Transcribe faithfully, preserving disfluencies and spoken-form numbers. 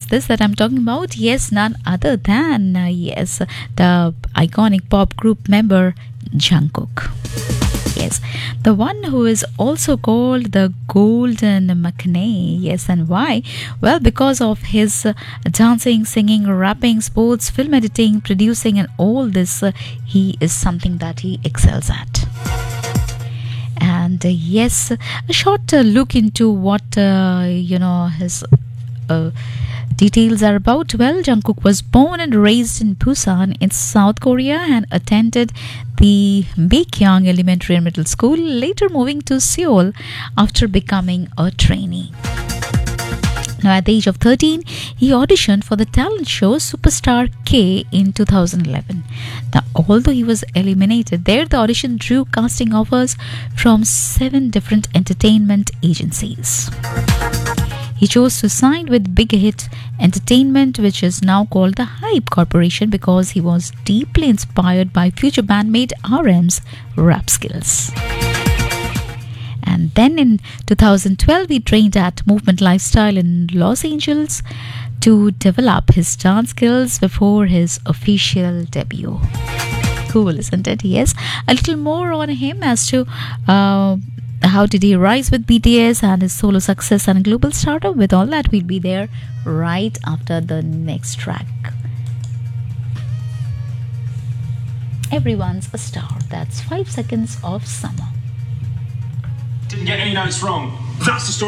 this that I'm talking about? Yes, none other than, uh, yes, the iconic pop group member Jungkook. Yes, the one who is also called the Golden McNay. Yes, and why? Well, because of his uh, dancing, singing, rapping, sports, film editing, producing, and all this, uh, he is something that he excels at. And uh, yes, a short uh, look into what uh, you know his uh, details are about. Well, Jungkook was born and raised in Busan in South Korea and attended the Baekhyang Elementary and Middle School, later moving to Seoul after becoming a trainee. Now, at the age of thirteen, he auditioned for the talent show Superstar K in two thousand eleven. Now, although he was eliminated there, the audition drew casting offers from seven different entertainment agencies. He chose to sign with Big Hit Entertainment, which is now called the Hype Corporation, because he was deeply inspired by future bandmate R M's rap skills. And then in two thousand twelve, he trained at Movement Lifestyle in Los Angeles to develop his dance skills before his official debut. Cool, isn't it? Yes. A little more on him as to uh, how did he rise with B T S and his solo success and global stardom. With all that, we'll be there right after the next track. Everyone's a star. That's five seconds of summer. Didn't get any notes wrong. That's the story.